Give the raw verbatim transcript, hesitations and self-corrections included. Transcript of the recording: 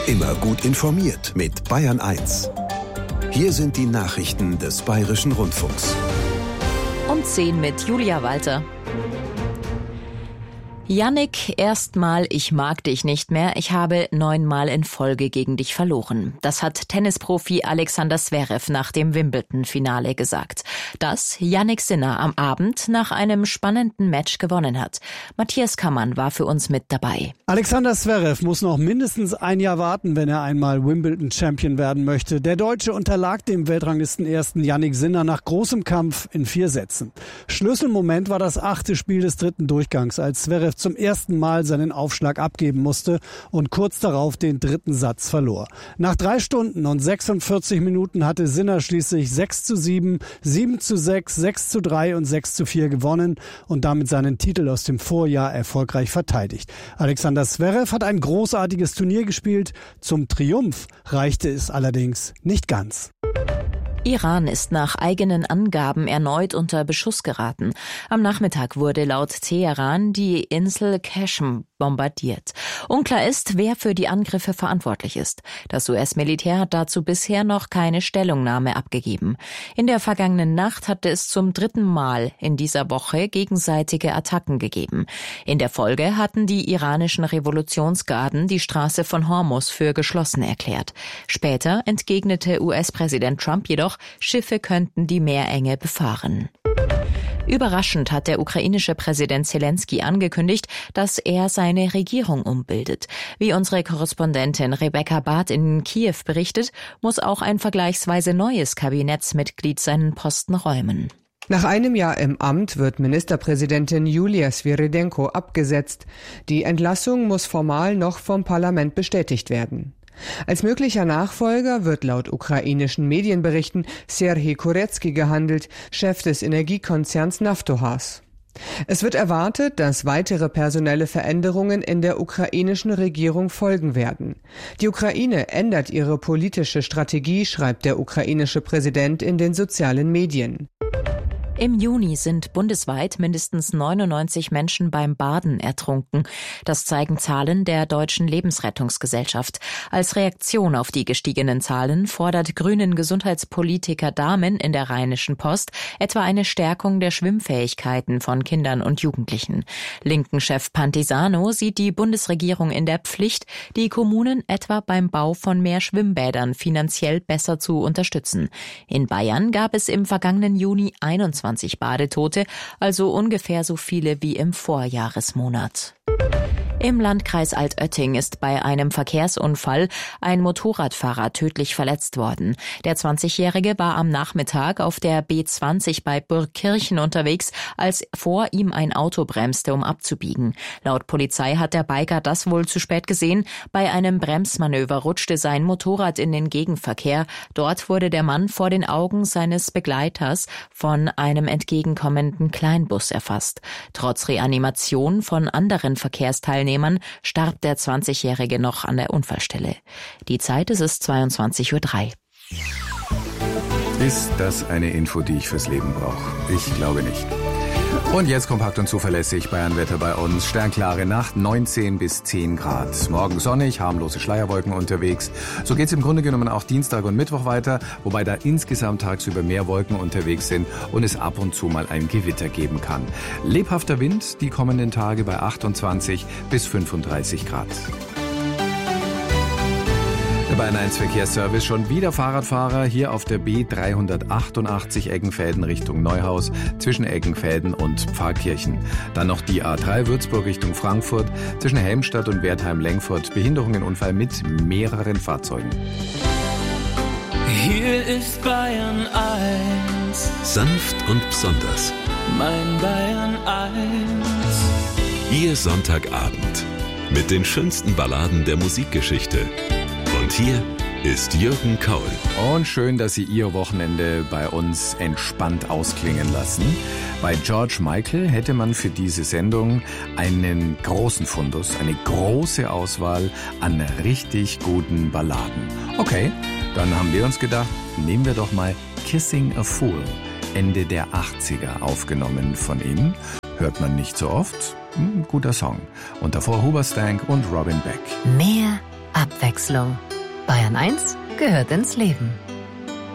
Immer gut informiert mit Bayern eins. Hier sind die Nachrichten des Bayerischen Rundfunks. Um zehn mit Julia Walter. Jannik, erstmal, ich mag dich nicht mehr. Ich habe neunmal in Folge gegen dich verloren. Das hat Tennisprofi Alexander Zverev nach dem Wimbledon-Finale gesagt. Das Jannik Sinner am Abend nach einem spannenden Match gewonnen hat. Matthias Kammann war für uns mit dabei. Alexander Zverev muss noch mindestens ein Jahr warten, wenn er einmal Wimbledon-Champion werden möchte. Der Deutsche unterlag dem Weltranglistenersten Jannik Sinner nach großem Kampf in vier Sätzen. Schlüsselmoment war das achte Spiel des dritten Durchgangs, als Zverev zum ersten Mal seinen Aufschlag abgeben musste und kurz darauf den dritten Satz verlor. Nach drei Stunden und sechsundvierzig Minuten hatte Sinner schließlich sechs zu sieben, sieben zu sechs, sechs zu drei und sechs zu vier gewonnen und damit seinen Titel aus dem Vorjahr erfolgreich verteidigt. Alexander Zverev hat ein großartiges Turnier gespielt. Zum Triumph reichte es allerdings nicht ganz. Iran ist nach eigenen Angaben erneut unter Beschuss geraten. Am Nachmittag wurde laut Teheran die Insel Qashm bombardiert. Unklar ist, wer für die Angriffe verantwortlich ist. Das U S-Militär hat dazu bisher noch keine Stellungnahme abgegeben. In der vergangenen Nacht hatte es zum dritten Mal in dieser Woche gegenseitige Attacken gegeben. In der Folge hatten die iranischen Revolutionsgarden die Straße von Hormuz für geschlossen erklärt. Später entgegnete U S-Präsident Trump jedoch, Schiffe könnten die Meerenge befahren. Überraschend hat der ukrainische Präsident Zelensky angekündigt, dass er seine Regierung umbildet. Wie unsere Korrespondentin Rebecca Barth in Kiew berichtet, muss auch ein vergleichsweise neues Kabinettsmitglied seinen Posten räumen. Nach einem Jahr im Amt wird Ministerpräsidentin Julia Sviridенko abgesetzt. Die Entlassung muss formal noch vom Parlament bestätigt werden. Als möglicher Nachfolger wird laut ukrainischen Medienberichten Serhij Kurecki gehandelt, Chef des Energiekonzerns Naftogaz. Es wird erwartet, dass weitere personelle Veränderungen in der ukrainischen Regierung folgen werden. Die Ukraine ändert ihre politische Strategie, schreibt der ukrainische Präsident in den sozialen Medien. Im Juni sind bundesweit mindestens neunundneunzig Menschen beim Baden ertrunken. Das zeigen Zahlen der Deutschen Lebensrettungsgesellschaft. Als Reaktion auf die gestiegenen Zahlen fordert Grünen Gesundheitspolitiker Dahmen in der Rheinischen Post etwa eine Stärkung der Schwimmfähigkeiten von Kindern und Jugendlichen. Linken-Chef Pantisano sieht die Bundesregierung in der Pflicht, die Kommunen etwa beim Bau von mehr Schwimmbädern finanziell besser zu unterstützen. In Bayern gab es im vergangenen Juni einundzwanzig Badetote, also ungefähr so viele wie im Vorjahresmonat. Im Landkreis Altötting ist bei einem Verkehrsunfall ein Motorradfahrer tödlich verletzt worden. Der zwanzigjährige war am Nachmittag auf der B zwanzig bei Burgkirchen unterwegs, als vor ihm ein Auto bremste, um abzubiegen. Laut Polizei hat der Biker das wohl zu spät gesehen. Bei einem Bremsmanöver rutschte sein Motorrad in den Gegenverkehr. Dort wurde der Mann vor den Augen seines Begleiters von einem entgegenkommenden Kleinbus erfasst. Trotz Reanimation von anderen Verkehrsteilnehmern starb der zwanzigjährige noch an der Unfallstelle. Die Zeit ist es zweiundzwanzig Uhr drei. Ist das eine Info, die ich fürs Leben brauche? Ich glaube nicht. Und jetzt kompakt und zuverlässig Bayernwetter bei uns. Sternklare Nacht, neunzehn bis zehn Grad. Morgen sonnig, harmlose Schleierwolken unterwegs. So geht's im Grunde genommen auch Dienstag und Mittwoch weiter, wobei da insgesamt tagsüber mehr Wolken unterwegs sind und es ab und zu mal ein Gewitter geben kann. Lebhafter Wind die kommenden Tage bei achtundzwanzig bis fünfunddreißig Grad. Der Bayern eins Verkehrsservice, schon wieder Fahrradfahrer hier auf der B dreihundertachtundachtzig Eggenfelden Richtung Neuhaus zwischen Eggenfelden und Pfarrkirchen. Dann noch die A drei Würzburg Richtung Frankfurt zwischen Helmstadt und Wertheim-Lengfurt. Behinderungen, Unfall mit mehreren Fahrzeugen. Hier ist Bayern eins. Sanft und besonders. Mein Bayern eins. Ihr Sonntagabend mit den schönsten Balladen der Musikgeschichte. Und hier ist Jürgen Kaul. Und schön, dass Sie Ihr Wochenende bei uns entspannt ausklingen lassen. Bei George Michael hätte man für diese Sendung einen großen Fundus, eine große Auswahl an richtig guten Balladen. Okay, dann haben wir uns gedacht, nehmen wir doch mal Kissing a Fool, Ende der achtziger aufgenommen von ihm. Hört man nicht so oft, hm, guter Song. Und davor Hoobastank und Robin Beck. Mehr Abwechslung. Bayern eins gehört ins Leben.